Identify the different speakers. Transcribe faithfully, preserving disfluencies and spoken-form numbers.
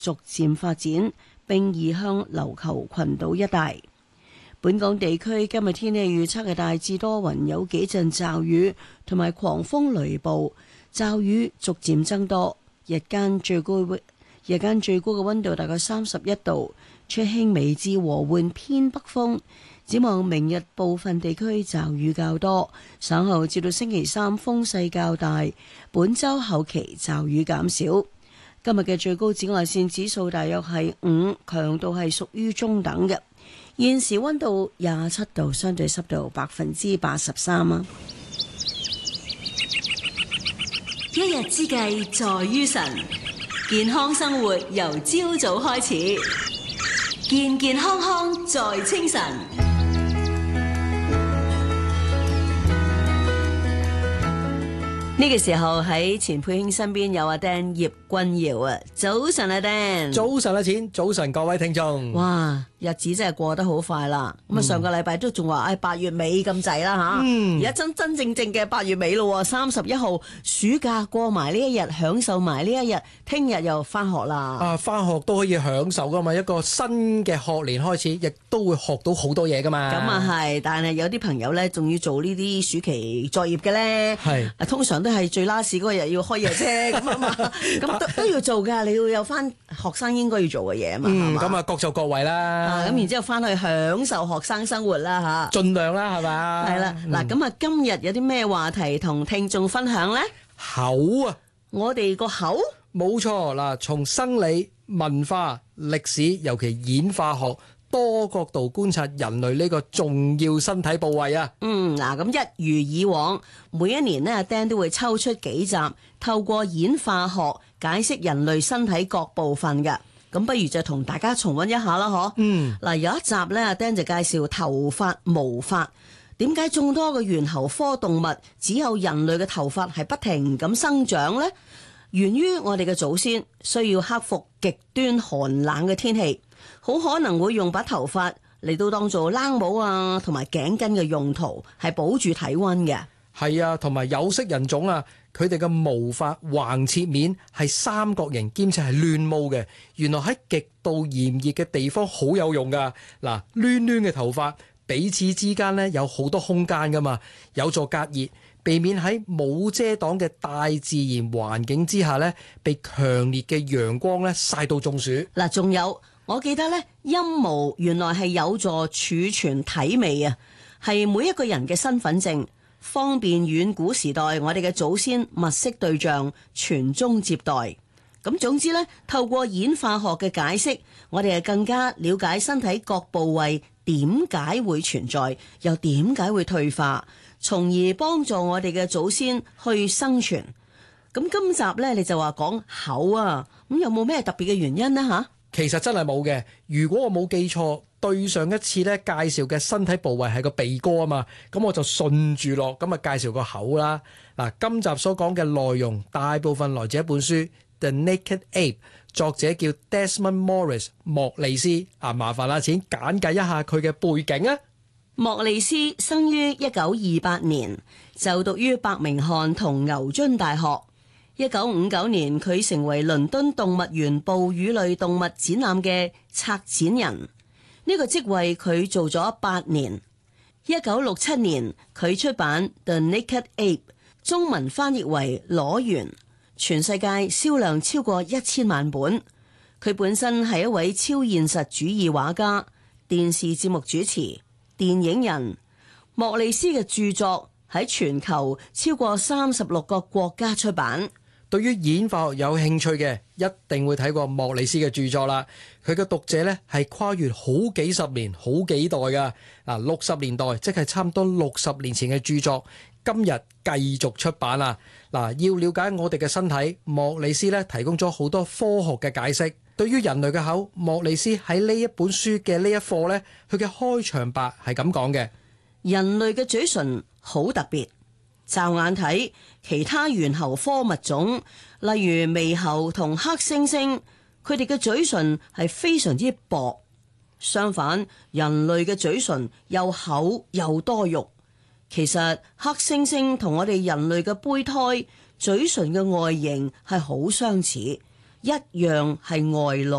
Speaker 1: 逐漸發展，並移向琉球群島一帶。本港地區今日天氣預測係大致多雲，有幾陣驟雨同埋狂風雷暴，驟雨逐漸增多。日間最高日間最高嘅溫度大概三十一度，吹輕微至和緩偏北風。展望明日部分地區驟雨較多，稍後至到星期三風勢較大。本週後期驟雨減少。今日嘅最高紫外線指數大約係五，強度係屬於中等嘅。現時溫度廿七度，相對濕度百分之八十三啊！
Speaker 2: 一日之計在於晨，健康生活由朝早開始，健健康康在清晨。
Speaker 1: 呢個時候喺錢佩卿身邊有阿 Dan 葉君堯啊，早晨啊 Dan，
Speaker 3: 早晨啊錢，早晨各位聽眾。
Speaker 1: 哇，日子真係過得好快啦！咁啊、嗯，上個禮拜都仲話誒八月尾咁滯啦吓，而家真真正正嘅八月尾咯，三十一號暑假過埋呢一日，享受埋呢一日，聽日又翻學啦。
Speaker 3: 啊，翻學都可以享受噶嘛，一個新嘅學年開始，亦都會學到好多嘢噶嘛。
Speaker 1: 咁啊係，但係有啲朋友咧，仲要做呢啲暑期作業嘅咧，係啊，通常都係最 last 嗰日要開嘢啫，咁啊嘛，咁都都要做噶，你要有翻學生應該要做嘅嘢啊嘛。
Speaker 3: 嗯，咁啊各就各位啦。
Speaker 1: 咁、啊、然之後翻去享受學生生活啦吓，
Speaker 3: 盡量啦係嘛。
Speaker 1: 係啦，嗱咁啊，今日有啲咩話題同聽眾分享咧？
Speaker 3: 口啊，
Speaker 1: 我哋個口
Speaker 3: 冇錯嗱，從生理、文化、歷史，尤其演化學多角度觀察人類呢個重要身體部位啊。
Speaker 1: 嗯，嗱咁一如以往，每一年呢，阿 Dan 都會抽出幾集，透過演化學解釋人類身體各部分嘅。咁不如就同大家重溫一下啦，嗬。嗯。嗱，有一集呢，阿 Dan 就介紹頭髮、毛髮，點解眾多嘅猿猴科動物只有人類嘅頭髮係不停咁生長呢？源於我哋嘅祖先需要克服極端寒冷嘅天氣，好可能會用把頭髮嚟到當做冷帽啊，同埋頸巾嘅用途，係保住體溫嘅。
Speaker 3: 係啊，同埋有色人種啊，佢哋嘅毛髮橫切面係三角形，兼且係亂毛嘅。原來喺極度炎熱嘅地方好有用噶。嗱，攣攣嘅頭髮彼此之間咧有好多空間噶嘛，有助隔熱，避免喺冇遮擋嘅大自然環境之下咧，被強烈嘅陽光咧曬到中暑。嗱，
Speaker 1: 仲有。我記得咧，陰毛原來係有助儲存體味啊，係每一個人嘅身份證，方便遠古時代我哋嘅祖先物色對象傳宗接代。咁總之咧，透過演化學嘅解釋，我哋係更加了解身體各部位點解會存在，又點解會退化，從而幫助我哋嘅祖先去生存。咁今集咧，你就話講口啊，咁有冇咩特別嘅原因呢？吓？
Speaker 3: 其實真係冇嘅。如果我冇記錯，對上一次咧介紹嘅身體部位係個鼻哥啊嘛，咁我就順住落咁啊介紹個口啦。嗱，今集所講嘅內容大部分來自一本書《The Naked Ape》，作者叫 Desmond Morris 莫里斯。啊，麻煩阿錢簡介一下佢嘅背景啊。
Speaker 1: 莫里斯生於一九二八年，就讀於伯明翰同牛津大學。一九五九年，佢成為倫敦動物園哺乳類動物展覽嘅策展人，呢個職位佢做咗八年。一九六七年，佢出版《The Naked Ape》，中文翻譯為裸猿，全世界銷量超過一千萬本。佢本身係一位超現實主義畫家、電視節目主持、電影人。莫里斯嘅著作喺全球超過三十六個國家出版。
Speaker 3: 對於演化學有興趣嘅，一定會睇過莫里斯嘅著作啦。佢嘅讀者咧係跨越好幾十年、好幾代噶。嗱，六十年代即係差唔多六十年前嘅著作，今日繼續出版啦。嗱，要了解我哋嘅身體，莫里斯咧提供咗好多科學嘅解釋。對於人類嘅口，莫里斯喺呢一本書嘅呢一課咧，佢嘅開場白係咁講嘅：
Speaker 1: 人類嘅嘴唇好特別。驟眼睇，其他猿猴科物種，例如獼猴同黑猩猩，佢哋嘅嘴唇係非常之薄。相反，人類嘅嘴唇又厚又多肉。其實黑猩猩同我哋人類嘅胚胎嘴唇嘅外形係好相似， 一樣係外勞。